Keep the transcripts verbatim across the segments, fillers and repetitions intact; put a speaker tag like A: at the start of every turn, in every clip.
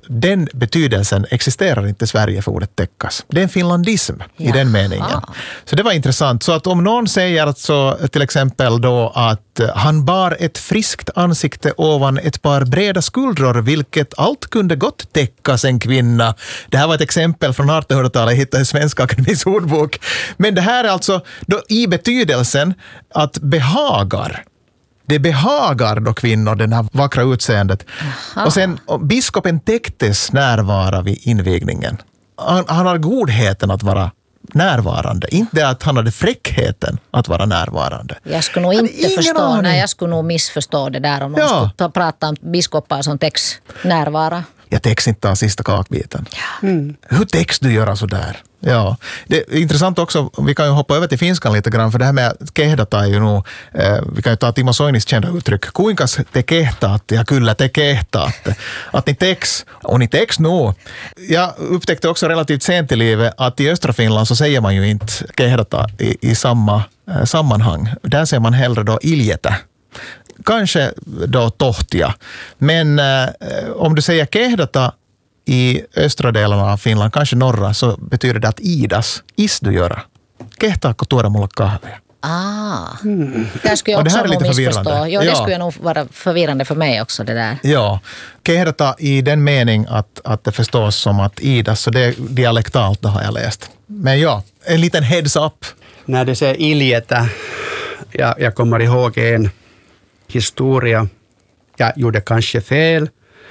A: den betydelsen existerar inte i Sverige för ordet täckas. Det är en finlandism i den meningen. Så det var intressant. Så att om någon säger alltså, till exempel då att han bar ett friskt ansikte ovan ett par breda skuldror, vilket allt kunde gott täckas en kvinna. Det här var ett exempel från artonhundratalet, jag hittade i Svenska Akademins ordbok. Men det här är alltså då i betydelsen att behagar. Det behagar då kvinnor, den här vackra utseendet. Aha. Och sen, biskopen täcktes närvara vid invigningen. Han, han har godheten att vara närvarande. Inte att han hade fräckheten att vara närvarande.
B: Jag skulle nog inte förstå, nej, jag skulle nog missförstå det där om någon ja. skulle prata om biskopar som täcks närvara.
A: Jag täcks inte av sista kakbiten.
B: Ja.
A: Mm. Hur täcks du göra så där? Ja, det är intressant också, vi kan ju hoppa över till finskan lite grann, för det här med att kehdata är ju nog, eh, vi kan ju ta Timo Soinis kända uttryck, kuinkas te kehtaat, ja kyllä te kehtaat, att ni täcks, och ni täcks nog. Jag upptäckte också relativt sent i livet att i östra Finland så säger man ju inte kehdata i, i samma eh, sammanhang. Där säger man hellre då iljetä. Kanske då tohtia, men eh, om du säger kehdata i östra delarna av Finland, kanske norra, så betyder det att idas, isdu göra. Kehtaakko tuoda mulle kahvia?
B: Ah, mm. Där skulle jag också nog missförstå. Jo, det ja. skulle nog vara förvirrande för mig också det där.
A: Ja, kehdata i den mening att, att det förstås som att idas, så det är dialektalt, det har jag läst. Men ja, en liten heads up.
C: När det säger iljetä, jag, jag kommer ihåg en historia, jag gjorde kanske fel.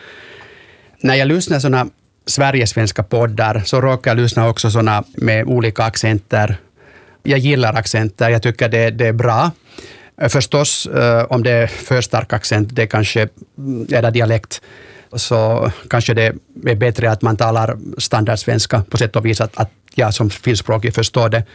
C: När jag lyssnar sådana sverigesvenska poddar så råkar jag lyssna också sådana med olika accenter. Jag gillar accenter, jag tycker det, det är bra. Förstås, om det är för stark accent, det kanske är dialekt, så kanske det är bättre att man talar standardsvenska på sätt och vis att, att jag som finskspråkig förstår det.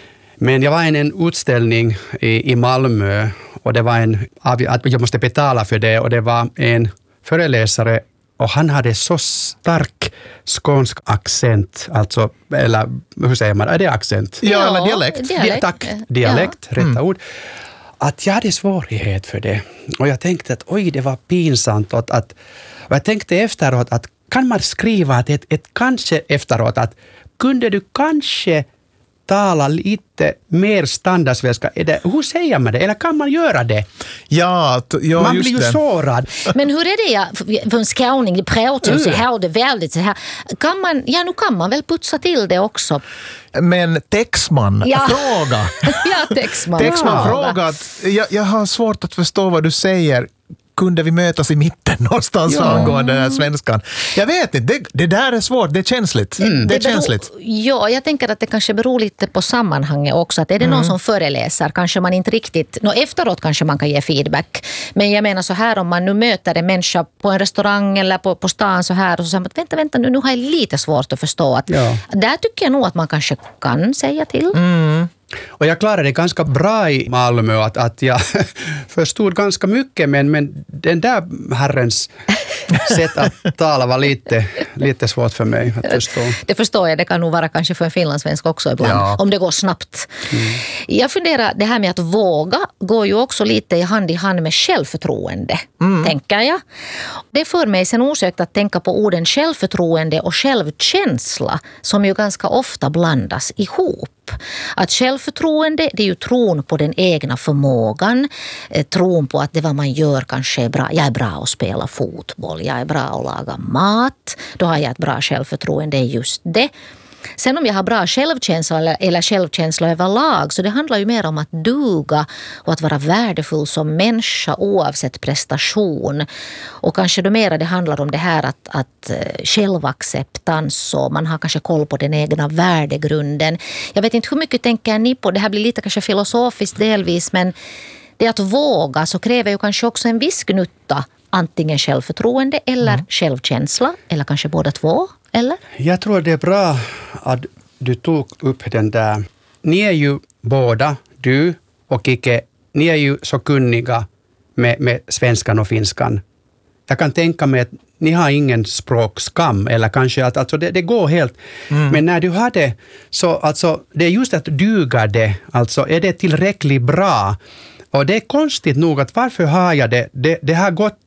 C: Men jag var i en utställning i, i Malmö och det var en, att jag måste betala för det, och det var en föreläsare och han hade så stark skånsk accent, alltså, eller hur säger man, är det accent?
A: Ja, eller dialekt.
B: dialekt.
C: Tack, dialekt, ja. Rätta mm. ord. Att jag hade svårighet för det. Och jag tänkte att oj, det var pinsamt. Att, att, och jag tänkte efteråt att kan man skriva att ett, ett kanske efteråt att kunde du kanske tala lite mer standardsvenska? Hur säger man det? Eller kan man göra det?
A: Ja, t- ja
C: man
A: just
C: blir ju
A: det.
C: sårad.
B: Men hur är det ja, för en skåning, det pratar så här och det är väldigt så här. Kan man, ja, nu kan man väl putsa till det också.
A: Men Texman,
B: ja.
A: fråga.
B: ja, Texman.
A: Texman
B: ja.
A: fråga att jag, jag har svårt att förstå vad du säger. Kunde vi mötas i mitten någonstans ja. angående den här svenskan? Jag vet inte, det, det där är svårt, det är känsligt. Mm. Det är det beror, känsligt.
B: Ja, jag tänker att det kanske beror lite på sammanhanget också. Att är det mm. någon som föreläser, kanske man inte riktigt, no, efteråt kanske man kan ge feedback. Men jag menar så här, om man nu möter en människa på en restaurang eller på, på stan så här och så säger man att vänta, vänta, nu, nu har jag lite svårt att förstå. Att, ja. Där tycker jag nog att man kanske kan säga till.
A: Mm.
C: Och jag klarade det ganska bra i Malmö, att, att jag förstod ganska mycket, men, men den där herrens sätt att tala var lite, lite svårt för mig att förstå.
B: Det förstår jag, det kan nog vara kanske för en finlandssvensk också ibland, ja. om det går snabbt. Mm. Jag funderar, det här med att våga går ju också lite i hand i hand med självförtroende, mm. tänker jag. Det för mig sen osökt att tänka på orden självförtroende och självkänsla, som ju ganska ofta blandas ihop. Att självförtroende, det är ju tron på den egna förmågan, tron på att det vad man gör kanske är bra. Jag är bra att spela fotboll, jag är bra att laga mat, då har jag ett bra självförtroende, det är just det. Sen om jag har bra självkänsla eller, eller självkänsla överlag, så det handlar ju mer om att duga och att vara värdefull som människa oavsett prestation. Och kanske då mera det handlar om det här att, att självacceptans och man har kanske koll på den egna värdegrunden. Jag vet inte hur mycket tänker ni på, det här blir lite kanske filosofiskt delvis, men det att våga så kräver ju kanske också en viss gnutta, antingen självförtroende eller mm. självkänsla, eller kanske båda två. Eller?
C: Jag tror det är bra att du tog upp den där. Ni är ju båda, du och Kike, ni är ju så kunniga med, med svenskan och finskan. Jag kan tänka mig att ni har ingen språkskam, eller kanske att alltså det, det går helt. Mm. Men när du har det, så alltså, det är just att duga det, alltså är det tillräckligt bra. Och det är konstigt nog att varför har jag det? Det, det har gått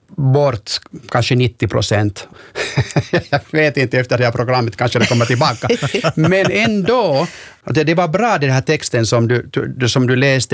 C: bort kanske nittio procent. Jag vet inte, efter det här programmet kanske det kommer tillbaka. Men ändå, det, det var bra den här texten som du, du, som du läste.